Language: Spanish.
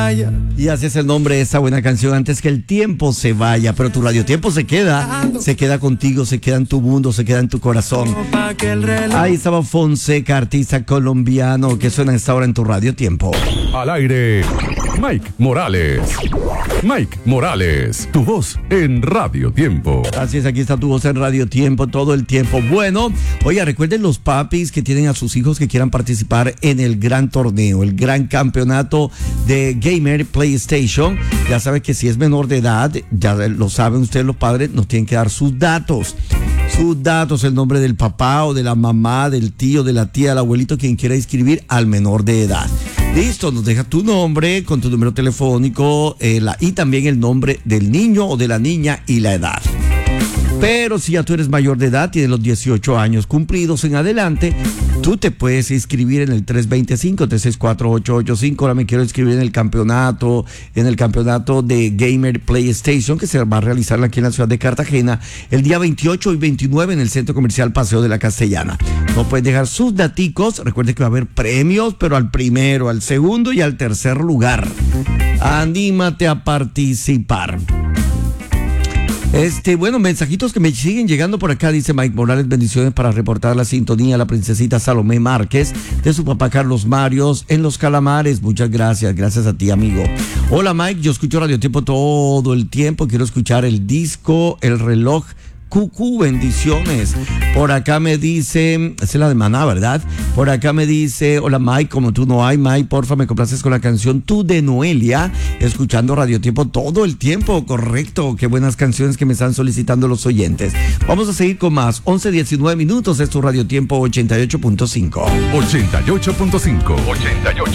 Y así es el nombre de esta buena canción, Antes que el tiempo se vaya. Pero tu radiotiempo se queda contigo, se queda en tu mundo, se queda en tu corazón. Ahí estaba Fonseca, artista colombiano, que suena a esta hora en tu radiotiempo. Al aire, Mike Morales. Mike Morales, tu voz en Radio Tiempo. Así es, aquí está tu voz en Radio Tiempo todo el tiempo. Bueno, oiga, recuerden los papis que tienen a sus hijos que quieran participar en el gran torneo, el gran campeonato de Gamer PlayStation. Ya saben que si es menor de edad, ya lo saben ustedes los padres, nos tienen que dar sus datos. Sus datos, el nombre del papá o de la mamá, del tío, de la tía, del abuelito, quien quiera inscribir al menor de edad. Listo, nos deja tu nombre con tu número telefónico y también el nombre del niño o de la niña y la edad. Pero si ya tú eres mayor de edad, tienes los 18 años cumplidos en adelante, tú te puedes inscribir en el 325-364-885. Ahora me quiero inscribir en el campeonato de Gamer PlayStation, que se va a realizar aquí en la ciudad de Cartagena el día 28 y 29 en el Centro Comercial Paseo de la Castellana. No puedes dejar sus daticos. Recuerde que va a haber premios, pero al primero, al segundo y al tercer lugar. Anímate a participar. Bueno, mensajitos que me siguen llegando por acá. Dice Mike Morales, bendiciones para reportar la sintonía a la princesita Salomé Márquez de su papá Carlos Marios en Los Calamares. Muchas gracias, gracias a ti, amigo. Hola Mike, yo escucho Radio Tiempo todo el tiempo, quiero escuchar el disco, el reloj Cucú, bendiciones. Por acá me dice, es la de Maná, ¿verdad? Por acá me dice, hola Mike, como tú no hay, Mike, porfa, me complaces con la canción Tú de Noelia, escuchando Radio Tiempo todo el tiempo, correcto, qué buenas canciones que me están solicitando los oyentes. Vamos a seguir con más, 11:19 minutos, es tu Radio Tiempo 88.5. 88.5.